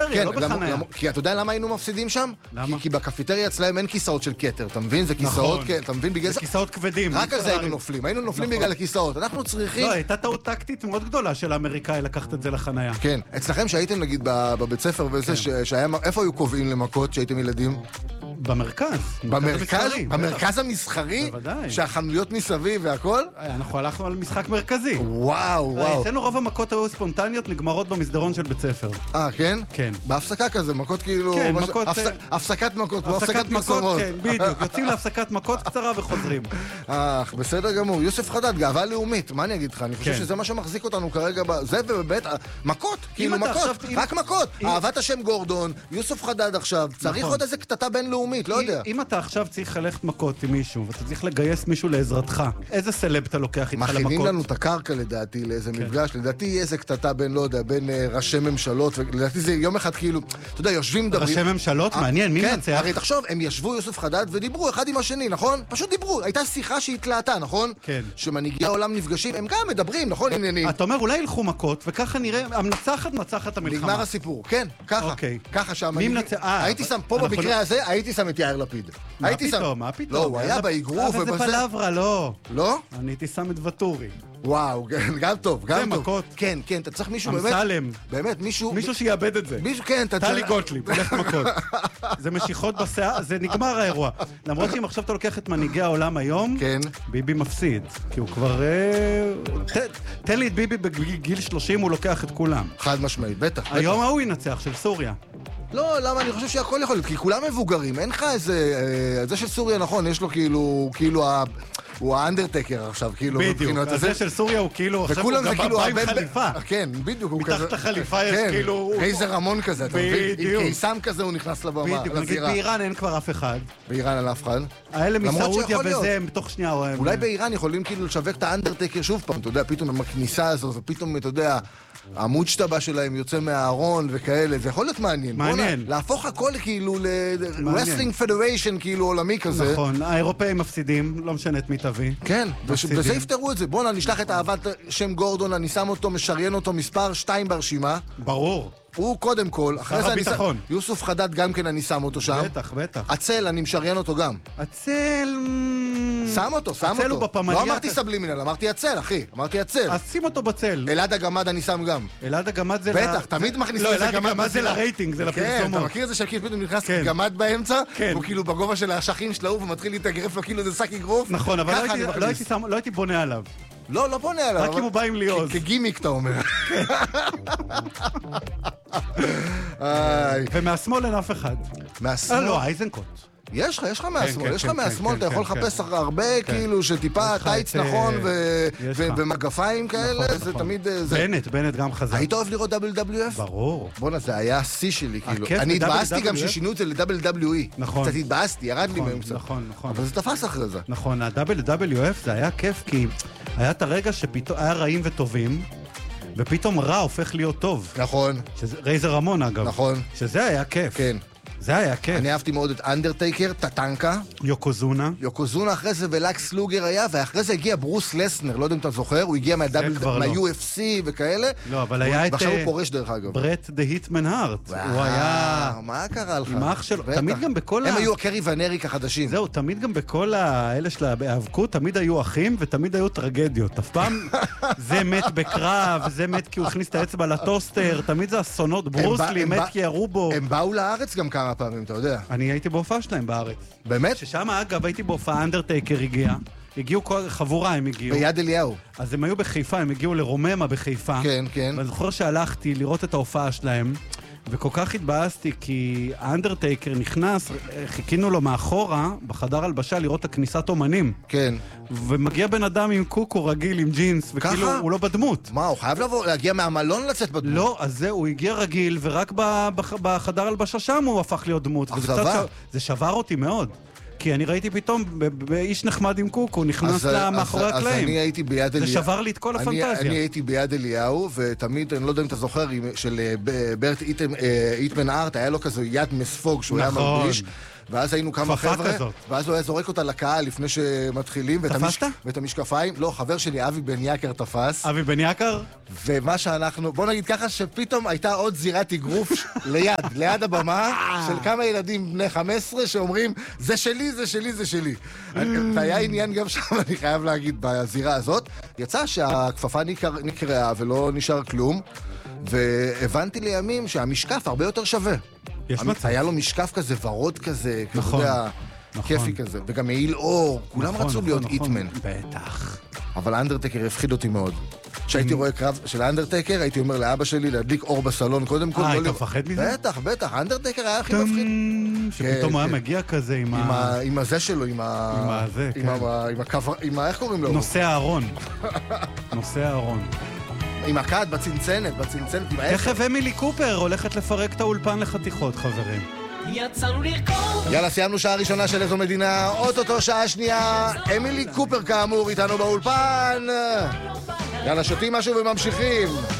בקפיטריה, לא בחניה. כי אתה יודע למה היינו מפסידים שם? למה? כי בקפיטריה אצלהם אין כיסאות של כתר, אתה מבין? זה כיסאות, אתה מבין? בגלל זה כיסאות כבדים. רק על זה היינו נופלים בגלל הכיסאות. אנחנו צריכים... לא, הייתה טעות טקטית מאוד גדולה של האמריקאי לקחת את זה לחניה. כן, אצלכם שהייתם נגיד בבית ספר וזה, איפה היו קובעים למכות שהייתם ילדים? במרכז. במרכז המסחרי? בוודאי. שהחנויות מסביב והכל? אנחנו הלכנו על משחק מרכזי. וואו. אצלנו רוב המכות היו ספונטניות, נגמרות במסדרון של בית ספר. כן? כן. בהפסקה כזה, מכות כאילו... כן, מכות... הפסקת מכות, כמו הפסקת מקומות. כן, בדיוק. יוצאים להפסקת מכות קצרה וחוזרים. בסדר גמור. יוסף חדד, גאווה לאומית. מה אני אגיד לך? אני חושב שזה מה שמחזיק אותנו כרגע זה ובאמת, מכות, כאילו מכות, רק מכות. אהבת השם גורדון, יוסף חדד עכשיו, צריך עוד איזה קטטה בינלאומית, לא יודע. אם אתה עכשיו צריך ללכת מכות עם מישהו, ואתה צריך לגייס מישהו לעזרתך, איזה סלב אתה לוקח איתך למכות? מכינים לנו את הקרקע לדעתי, לאיזה מפגש, לדעתי איזה קטטה בין, לא יודע, בין ראשי ממשלות, ולדעתי זה יום אחד כאילו, אתה יודע, יושבים דברים. ראשי ממשלות? מעניין, מי נצח? הרי תחשוב, הם ישבו יוסף חדד ודיברו אחד עם השני, נכון? פשוט דיברו, הייתה שיחה שהתלהטה, נכון? כן. שמנהיגי העולם נפגשים, הם גם מדברים, נכון? אתה אומר, אולי ילכו מכות, וככה נראה, המנצחת מנצחת המלחמה. נגמר הסיפור, כן, ככה. ככה הייתי שם, פה במקרה הזה, הייתי שם את יאיר לפיד. מה פתאום? לא, הוא היה באגרוף ובזה. זה פלברה, לא. לא? אני הייתי שם את וטורי. וואו, גם טוב, גם טוב. זה מכות. כן, אתה צריך מישהו באמת... אמסלם. באמת, מישהו... מישהו שיאבד את זה. מישהו, כן, אתה צריך... טלי גוטליב, הולך מכות. זה משיכות בשיער, זה נגמר האירוע. למרות שאם עכשיו אתה לוקח את מנהיגי העולם היום, ביבי מפסיד. כי הוא כבר... תן לי את ביבי בגיל 30, הוא לוקח את כולם. חד משמעית, בטח. היום ההוא ינצח, של סוריה. לא, למה? אני חושב שהכל יכול להיות, כי כולם מבוגרים, אין לך איזה... זה של סוריה, נכון, יש לו כאילו הוא האנדרטקר עכשיו, כאילו... בדיוק, הזה של סוריה הוא כאילו... עכשיו הוא גם בא עם חליפה. כן, בדיוק, הוא כזה... מתחת לחליפה יש כאילו... רייזר רמון כזה, אתה מבין? עם קיסם כזה הוא נכנס לבמה, לזירה. בדיוק, נגיד באיראן אין כבר אף אחד. באיראן אין אף אחד. האלה מסעודיה וזה, הם בתוך שנייה... אולי באיראן יכולים כאילו לשווק את האנדרטקר שוב פעם, אתה יודע, פתאום עם הכניסה הזו, ופתאום, אתה יודע... העמוד שטבה שלהם יוצא מהארון וכאלה, זה יכול להיות מעניין. מעניין. להפוך הכל כאילו ל-Wrestling Federation כאילו עולמי כזה. נכון, האירופאים מפסידים, לא משנה את מי תביא. כן, וזה יפתרו את זה. בואו נשלח את אהבת שם גורדון, אני שם אותו, משריין אותו מספר 2 ברשימה. ברור. הוא קודם כל, אחרי זה אני שם... יוסף חדד גם כן אני שם אותו שם. בטח. עצל, אני משריין אותו גם. עצל... שם אותו. עצל הוא בפמליה. לא אמרתי סבלימינל, אמרתי עצל, אחי. אמרתי עצל. אז שים אותו בצל. אלעד הגמד אני שם גם. אלעד הגמד זה... בטח, תמיד מכניס לא, אלעד הגמד זה לרייטינג, זה לפרסומות. כן, אתה מכיר את זה שכאילו פתאום נכנס גמד באמצע, והוא כאילו בגובה של השכין שלו, ומתחיל להתאגרף לו כאילו זה שק אגרוף. נכון, אבל לא הייתי בונה עליו. לא בונה עליו. רק אם הוא בא עם ליאוז. כגימיק, אתה אומר. ומהשמאל אין אף אחד. מהשמאל? לא, אייזנקוט. יש לך מהשמאל, יש לך מהשמאל, אתה יכול לחפש הרבה כאילו שטיפה טייץ נכון ומגפיים כאלה, זה תמיד... בנט גם חזק. היית אוהב לראות WWF? ברור. בוא'נה, זה היה השיא שלי, כאילו. אני התבאסתי גם ששינו את זה ל-WWE. נכון. קצת התבאסתי, ירד לי מהם קצת. נכון. אבל זה תפס אחרי זה. נכון, ה-WWF זה היה כיף, כי היה את הרגע שפתאום היה רעים וטובים, ופתאום רע הופך להיות טוב. נכון. רייזר רמון אגב. נכון. שזה היה כיף. כן. זה היה כיף. אני אהבתי מאוד את אנדרטייקר, טטנקה. יוקוזונה אחרי זה ולקס לוגר היה, ואחרי זה הגיע ברוס לסנר, לא יודע אם אתה זוכר, הוא הגיע מה-UFC וכאלה. לא, אבל היה את... ועכשיו הוא פורש דרך אגב. ברט דה היטמן הארט. הוא היה... מה קרה לך? עם אח שלו. תמיד גם בכל הם היו הקרי והנריק החדשים. זהו, תמיד גם בכל האלה של ההיאבקות, תמיד היו אחים ותמיד היו טרגדיות. אף פעם זה מת בקרב, זה מת כי הוא הכניס את האצבע לטוסטר, תמיד זה אסונות. ברוסלי מת כי ירו בו. הם באו לארץ גם כמה פעמים, אתה יודע. אני הייתי בהופעה שלהם בארץ. באמת? ששם אגב הייתי בהופעה, אנדרטייקר הגיעו כל חבורה, הם הגיעו. ביד אליהו. אז הם היו בחיפה, הם הגיעו לרוממה בחיפה. כן. ואני זוכר שהלכתי לראות את ההופעה שלהם, וכל כך התבאסתי, כי האנדרטייקר נכנס, חיכינו לו מאחורה, בחדר הלבשה, לראות את הכניסת אומנים. כן. ומגיע בן אדם עם קוקו רגיל, עם ג'ינס, וכאילו הוא לא בדמות. מה, הוא חייב להגיע מהמלון לצאת בדמות? לא, אז זהו, הוא הגיע רגיל, ורק בחדר הלבשה שם הוא הפך להיות דמות. זה שבר אותי מאוד. כי אני ראיתי פתאום באיש נחמד עם קוקו, נכנס מאחורי הקלעים. אז אני הייתי ביד אליהו. זה שבר לי את כל הפנטזיה. אני הייתי ביד אליהו, ותמיד, אני לא יודע אם אתה זוכר, של ברט איטמן ארט, היה לו כזה יד מספוג שהוא היה מרגיש, ואז היינו כמה חבר'ה, ואז הוא היה זורק אותה לקהל לפני שמתחילים. תפסת? ואת המשקפיים, לא, חבר שלי, אבי בן יקר תפס. אבי בן יקר? ומה שאנחנו, בוא נגיד ככה, שפתאום הייתה עוד זירת אגרוף ליד הבמה, של כמה ילדים בני 15 שאומרים, זה שלי, זה שלי, זה שלי. והיה עניין גם שם, אני חייב להגיד, בזירה הזאת. יצא שהכפפה נקראה ולא נשאר כלום, והבנתי לימים שהמשקף הרבה יותר שווה. היה לו משקף כזה ורוד כזה, נכון, כיפי כזה, וגם מעיל אור, כולם רצו להיות איטמן. בטח. אבל האנדרטקר הפחיד אותי מאוד. כשהייתי רואה קרב של האנדרטקר, הייתי אומר לאבא שלי להדליק אור בסלון קודם כל. היית מפחד מזה? בטח, האנדרטקר היה הכי מפחיד. שפתאום היה מגיע כזה עם הזה שלו, עם איך קוראים לו? נושא הארון. נושא הארון. עם הקד, בצנצנת. תכף אמילי קופר הולכת לפרק את האולפן לחתיכות, חברים. יצאנו לרקוד. יאללה, סיימנו שעה ראשונה של איזו מדינה, אוטוטו שעה שנייה. אמילי קופר כאמור איתנו באולפן. יאללה, שותים משהו וממשיכים.